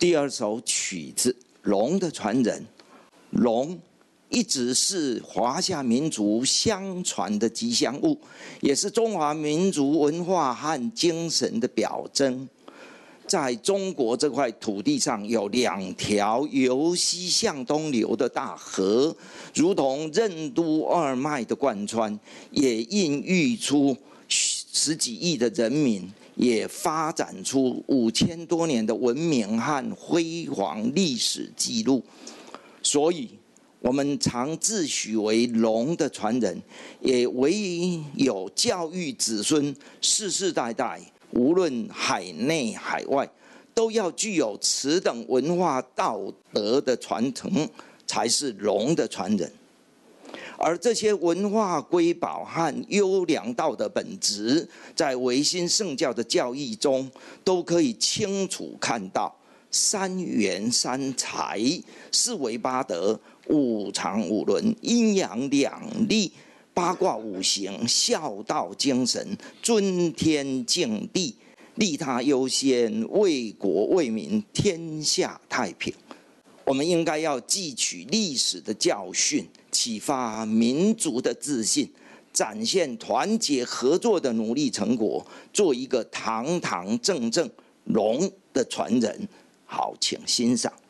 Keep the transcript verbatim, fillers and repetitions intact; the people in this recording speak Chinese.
第二首曲子《龙的传人》，龙一直是华夏民族相传的吉祥物，也是中华民族文化和精神的表征。在中国这块土地上，有两条由西向东流的大河，如同任督二脉的贯穿，也孕育出十几亿的人民，也发展出五千多年的文明和辉煌历史记录。所以我们常自诩为龙的传人，也唯有教育子孙世世代代，无论海内海外，都要具有此等文化道德的传承，才是龙的传人。而这些文化瑰宝和优良道德本质，在维新圣教的教义中，都可以清楚看到三元三才、四维八德、五常五伦、阴阳两立、八卦五行、孝道精神、尊天敬地、利他优先、为国为民、天下太平。我们应该要汲取历史的教训，启发民族的自信，展现团结合作的努力成果，做一个堂堂正正龙的传人。好，请欣赏。